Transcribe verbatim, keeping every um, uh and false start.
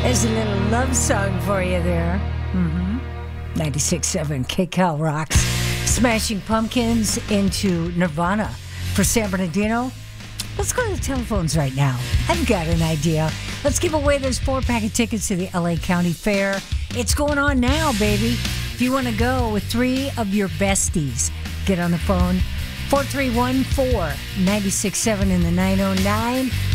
There's a little love song for you there. Mm-hmm. ninety-six point seven K C A L rocks. Smashing Pumpkins into Nirvana for San Bernardino. Let's go to the telephones right now. I've got an idea. Let's give away those four-pack of tickets to the L A County Fair. It's going on now, baby. If you want to go with three of your besties, get on the phone. four three one four, nine six seven in the nine oh nine.